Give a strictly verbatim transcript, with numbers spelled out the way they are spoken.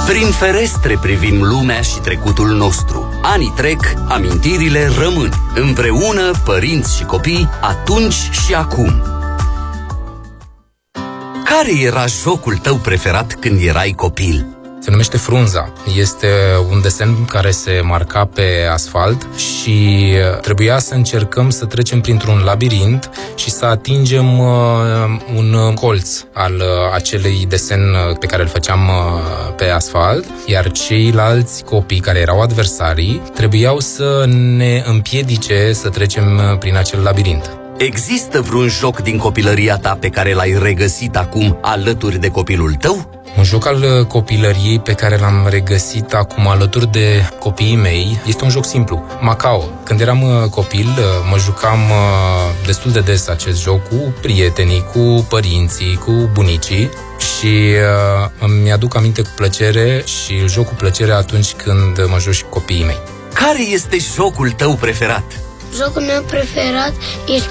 Prin ferestre privim lumea și trecutul nostru. Anii trec, amintirile rămân. Împreună, părinți și copii, atunci și acum. Care era jocul tău preferat când erai copil? Se numește Frunza. Este un desen care se marca pe asfalt și trebuia să încercăm să trecem printr-un labirint și să atingem uh, un colț al uh, acelei desen pe care îl făceam uh, pe asfalt, iar ceilalți copii care erau adversarii trebuiau să ne împiedice să trecem prin acel labirint. Există vreun joc din copilăria ta pe care l-ai regăsit acum alături de copilul tău? Un joc al copilăriei pe care l-am regăsit acum alături de copiii mei este un joc simplu, Macao. Când eram copil, mă jucam destul de des acest joc cu prietenii, cu părinții, cu bunicii și uh, îmi aduc aminte cu plăcere și îl joc cu plăcere atunci când mă joc și cu copiii mei. Care este jocul tău preferat? Jocul meu preferat este